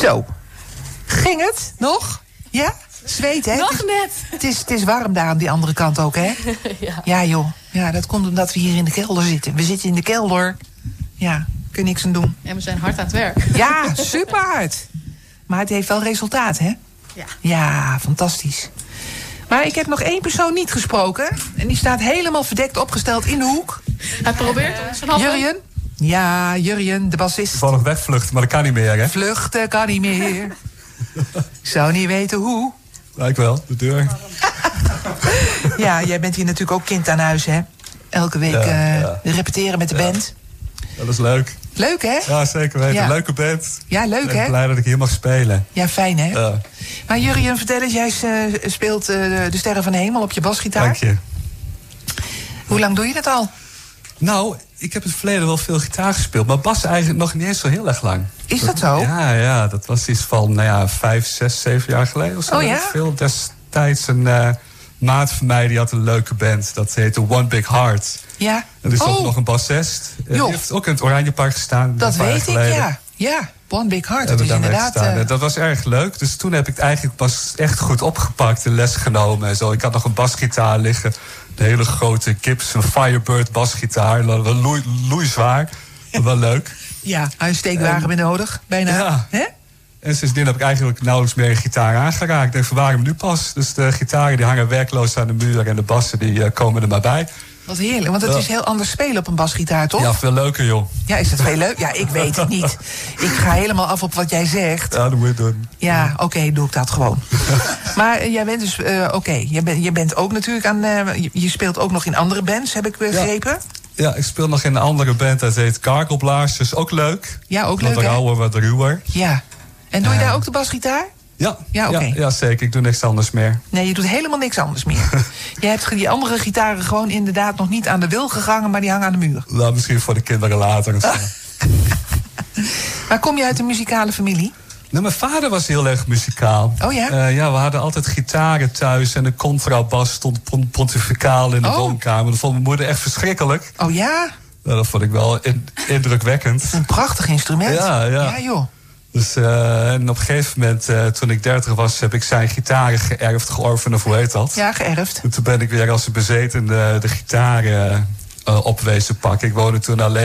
Zo. Ging het nog? Ja? Zweet, hè? Nog net. Het is warm daar aan die andere kant ook, hè? Ja, joh. Ja, dat komt omdat we hier in de kelder zitten. We zitten in de kelder. Ja, kun je niks aan doen. En we zijn hard aan het werk. Ja, super hard. Maar het heeft wel resultaat, hè? Ja. Ja, fantastisch. Maar ik heb nog 1 persoon niet gesproken. En die staat helemaal verdekt opgesteld in de hoek. Hij probeert zijn hand. Jurjen? Ja, Jurjen, de bassist. Ik wou nog wegvluchten, maar dat kan niet meer, hè? Vluchten kan niet meer. Ik zou niet weten hoe. Lijkt wel, de deur. Ja, jij bent hier natuurlijk ook kind aan huis, hè? Elke week repeteren met de band. Dat is leuk. Leuk, hè? Ja, zeker weten. Ja. Leuke band. Ja, leuk, Ik ben hè? blij dat ik hier mag spelen. Ja, fijn, hè? Ja. Maar Jurjen, vertel eens, jij speelt de Sterren van de Hemel op je basgitaar. Dank je. Hoe lang doe je dat al? Nou, ik heb in het verleden wel veel gitaar gespeeld, maar bas eigenlijk nog niet eens zo heel erg lang. Is dat zo? Ja, dat was iets van 5, 6, 7 jaar geleden of zo. Oh ja? Veel destijds een maat van mij die had een leuke band. Dat heette One Big Heart. Ja. Er is ook nog een bassist. Die heeft ook in het Oranjepark gestaan. Dat weet ik, ja. Ja, One Big Heart, dat is inderdaad... Dat was erg leuk. Dus toen heb ik het eigenlijk pas echt goed opgepakt en les genomen en zo. Ik had nog een basgitaar liggen. Een hele grote Gibson Firebird basgitaar. Wel loeizwaar, maar wel leuk. Ja, een steekwagen weer nodig, bijna. Ja. Hè? En sindsdien heb ik eigenlijk nauwelijks meer een gitaar aangeraakt. Ik denk, van waarom nu pas? Dus de gitaren die hangen werkloos aan de muur en de bassen die komen er maar bij. Wat heerlijk, want het is heel anders spelen op een basgitaar, toch? Ja, veel leuker, joh. Ja, is dat veel leuk? Ja, ik weet het niet. Ik ga helemaal af op wat jij zegt. Ja, dat moet je doen. Ja, oké, doe ik dat gewoon. Maar jij bent dus, je bent ook natuurlijk aan... je speelt ook nog in andere bands, heb ik begrepen. Ja, ik speel nog in een andere band, dat heet Gargelblaas. Dus ook leuk. Ja, ook leuk, wat rauwer, wat ruwer. Ja. En doe je daar ook de basgitaar? Ja, oké. ja, zeker. Ik doe niks anders meer. Nee, je doet helemaal niks anders meer. Je hebt die andere gitaren gewoon inderdaad nog niet aan de wil gegangen, maar die hangen aan de muur. Nou, misschien voor de kinderen later. Of zo. Maar kom je uit een muzikale familie? Nou, mijn vader was heel erg muzikaal. Oh ja? Ja, we hadden altijd gitaren thuis en de contrabas stond pontificaal in de woonkamer. Dat vond mijn moeder echt verschrikkelijk. Oh ja? Nou, dat vond ik wel indrukwekkend. Een prachtig instrument. Ja, joh. Dus en op een gegeven moment, toen ik 30 was, heb ik zijn gitaren geërfd, georven of hoe heet dat? Ja, geërfd. En toen ben ik weer als een bezeten de gitaren op wezen pakken. Ik woonde toen alleen.